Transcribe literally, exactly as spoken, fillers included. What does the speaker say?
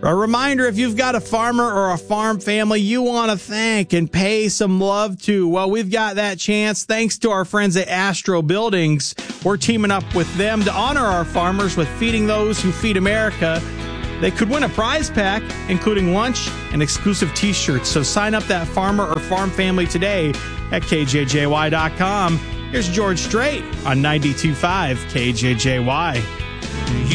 A reminder, if you've got a farmer or a farm family you want to thank and pay some love to, well, we've got that chance thanks to our friends at Astro Buildings. We're teaming up with them to honor our farmers with Feeding Those Who Feed America. They could win a prize pack, including lunch and exclusive T-shirts. So sign up that farmer or farm family today at K J J Y dot com. Here's George Strait on ninety-two point five K J J Y.